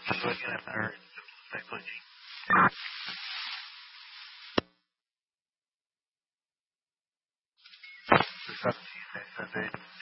looking at our psychology. The subject, I said that